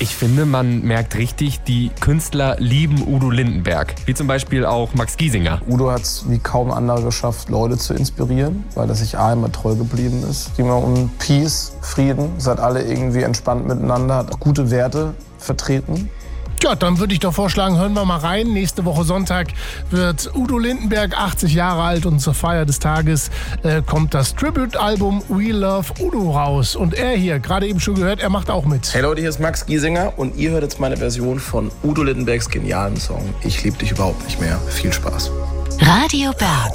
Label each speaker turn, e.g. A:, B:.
A: Ich finde, man merkt richtig, die Künstler lieben Udo Lindenberg. Wie zum Beispiel auch Max Giesinger.
B: Udo hat es wie kaum andere geschafft, Leute zu inspirieren, weil er sich immer treu geblieben ist. Es ging immer um Peace, Frieden. Seid alle irgendwie entspannt miteinander, hat gute Werte vertreten.
C: Ja, dann würde ich doch vorschlagen, hören wir mal rein. Nächste Woche Sonntag wird Udo Lindenberg 80 Jahre alt und zur Feier des Tages kommt das Tribute-Album We Love Udo raus. Und er hier, gerade eben schon gehört, er macht auch mit.
D: Hey Leute, hier ist Max Giesinger und ihr hört jetzt meine Version von Udo Lindenbergs genialen Song Ich lieb dich überhaupt nicht mehr. Viel Spaß.
E: Radio Berg.